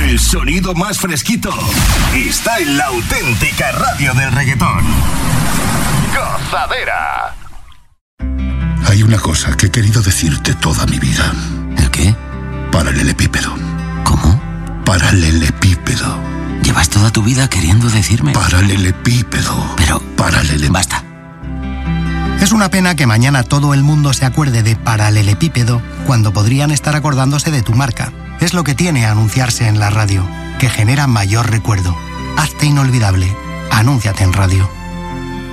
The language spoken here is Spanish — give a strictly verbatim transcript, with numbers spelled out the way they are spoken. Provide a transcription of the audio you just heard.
El sonido más fresquito está en la auténtica radio del reggaetón. Gozadera. Hay una cosa que he querido decirte toda mi vida. ¿El qué? Paralelepípedo. ¿Cómo? Paralelepípedo. ¿Llevas toda tu vida queriendo decirme? Paralelepípedo. Pero... Paralele... Basta. Es una pena que mañana todo el mundo se acuerde de paralelepípedo cuando podrían estar acordándose de tu marca. Es lo que tiene anunciarse en la radio, que genera mayor recuerdo. Hazte inolvidable. Anúnciate en radio.